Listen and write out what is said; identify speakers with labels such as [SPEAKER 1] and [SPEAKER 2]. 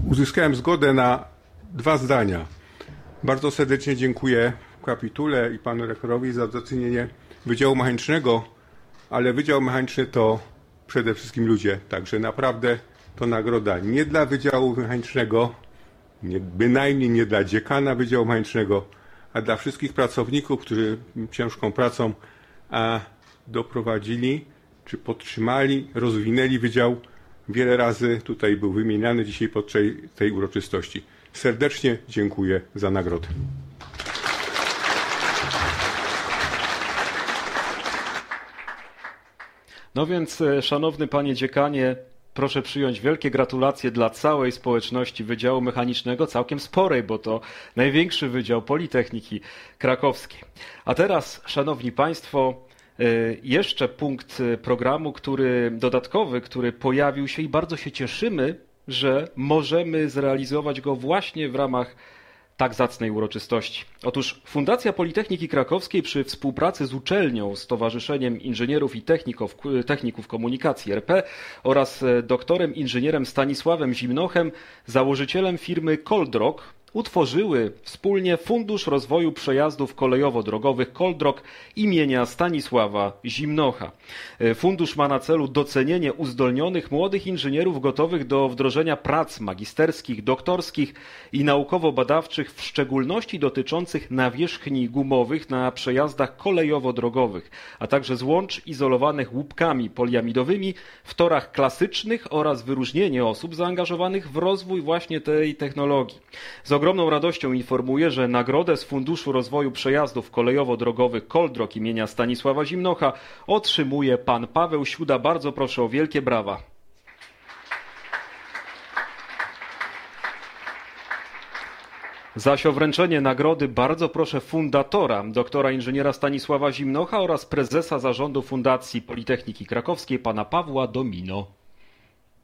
[SPEAKER 1] uzyskałem zgodę na 2 zdania. Bardzo serdecznie dziękuję kapitule i panu rektorowi za docenienie Wydziału Mechanicznego, ale Wydział Mechaniczny to przede wszystkim ludzie, także naprawdę to nagroda nie dla Wydziału Mechanicznego, bynajmniej nie dla dziekana Wydziału Mechanicznego, a dla wszystkich pracowników, którzy ciężką pracą doprowadzili, czy podtrzymali, rozwinęli wydział. Wiele razy tutaj był wymieniany dzisiaj podczas tej uroczystości. Serdecznie dziękuję za nagrodę.
[SPEAKER 2] No więc, szanowny panie dziekanie, proszę przyjąć wielkie gratulacje dla całej społeczności Wydziału Mechanicznego, całkiem sporej, bo to największy wydział Politechniki Krakowskiej. A teraz, szanowni państwo, jeszcze punkt programu, dodatkowy, który pojawił się i bardzo się cieszymy, że możemy zrealizować go właśnie w ramach tak zacnej uroczystości. Otóż Fundacja Politechniki Krakowskiej przy współpracy z uczelnią, Stowarzyszeniem Inżynierów i Techników Komunikacji RP oraz doktorem inżynierem Stanisławem Zimnochem, założycielem firmy Coldrock, utworzyły wspólnie Fundusz Rozwoju Przejazdów Kolejowo-Drogowych Coldrock imienia Stanisława Zimnocha. Fundusz ma na celu docenienie uzdolnionych młodych inżynierów gotowych do wdrożenia prac magisterskich, doktorskich i naukowo-badawczych, w szczególności dotyczących nawierzchni gumowych na przejazdach kolejowo-drogowych, a także złącz izolowanych łupkami poliamidowymi w torach klasycznych oraz wyróżnienie osób zaangażowanych w rozwój właśnie tej technologii. Z ogromną radością informuję, że nagrodę z Funduszu Rozwoju Przejazdów Kolejowo-Drogowych Coldrock imienia Stanisława Zimnocha otrzymuje pan Paweł Siuda. Bardzo proszę o wielkie brawa. Zaś o wręczenie nagrody bardzo proszę fundatora, doktora inżyniera Stanisława Zimnocha oraz prezesa zarządu Fundacji Politechniki Krakowskiej, pana Pawła Domino.